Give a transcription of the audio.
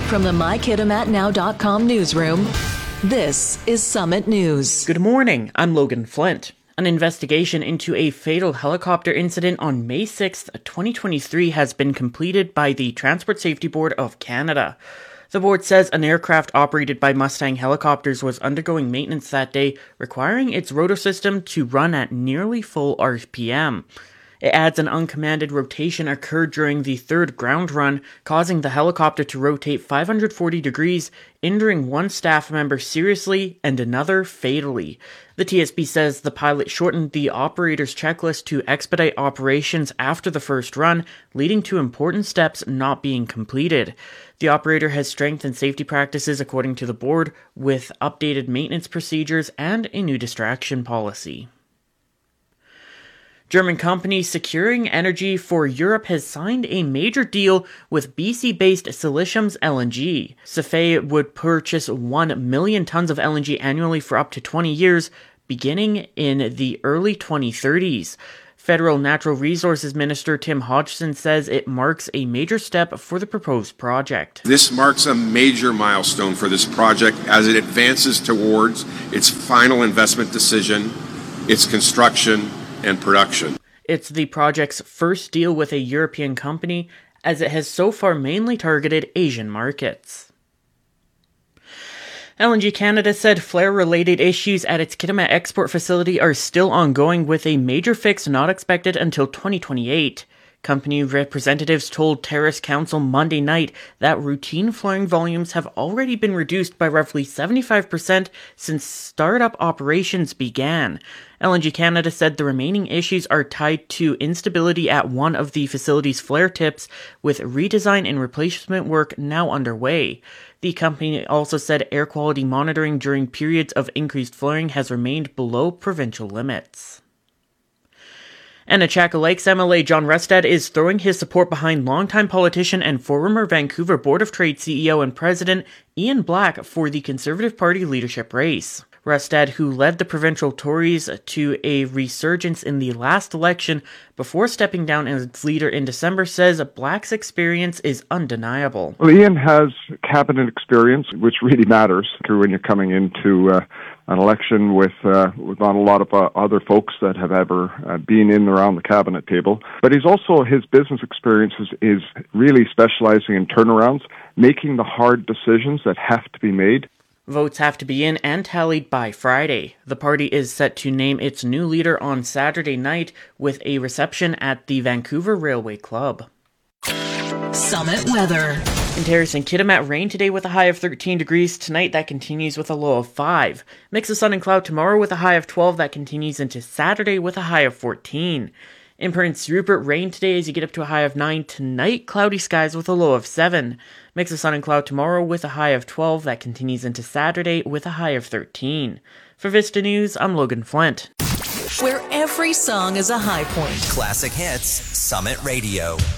From the MyKitimatNow.com newsroom, this is Summit News. Good morning, I'm Logan Flint. An investigation into a fatal helicopter incident on May 6, 2023 has been completed by the Transport Safety Board of Canada. The board says an aircraft operated by Mustang Helicopters was undergoing maintenance that day, requiring its rotor system to run at nearly full RPM. It adds an uncommanded rotation occurred during the third ground run, causing the helicopter to rotate 540 degrees, injuring one staff member seriously and another fatally. The TSB says the pilot shortened the operator's checklist to expedite operations after the first run, leading to important steps not being completed. The operator has strengthened safety practices according to the board, with updated maintenance procedures and a new distraction policy. German company Securing Energy for Europe has signed a major deal with BC-based Silicium's LNG. Cefe would purchase 1 million tons of LNG annually for up to 20 years, beginning in the early 2030s. Federal Natural Resources Minister Tim Hodgson says it marks a major step for the proposed project. This marks a major milestone for this project as it advances towards its final investment decision, its construction, and production. It's the project's first deal with a European company, as it has so far mainly targeted Asian markets. LNG Canada said flare-related issues at its Kitimat export facility are still ongoing, with a major fix not expected until 2028. Company representatives told Terrace Council Monday night that routine flaring volumes have already been reduced by roughly 75% since startup operations began. LNG Canada said the remaining issues are tied to instability at one of the facility's flare tips, with redesign and replacement work now underway. The company also said air quality monitoring during periods of increased flaring has remained below provincial limits. And Achaka Lakes MLA John Rustad is throwing his support behind longtime politician and former Vancouver Board of Trade CEO and President Ian Black for the Conservative Party leadership race. Rustad, who led the provincial Tories to a resurgence in the last election before stepping down as leader in December, says Black's experience is undeniable. Well, Ian has cabinet experience, which really matters when you're coming into an election with not a lot of other folks that have ever been in and around the cabinet table. But his business experience is really specializing in turnarounds, making the hard decisions that have to be made. Votes have to be in and tallied by Friday. The party is set to name its new leader on Saturday night with a reception at the Vancouver Railway Club. Summit weather. In Terrace and Kitimat, rain today with a high of 13 degrees. Tonight, that continues with a low of 5. Mix of sun and cloud tomorrow with a high of 12. That continues into Saturday with a high of 14. In Prince Rupert, rain today as you get up to a high of 9. Tonight, cloudy skies with a low of 7. Mix of sun and cloud tomorrow with a high of 12. That continues into Saturday with a high of 13. For Vista News, I'm Logan Flint. Where every song is a high point. Classic Hits, Summit Radio.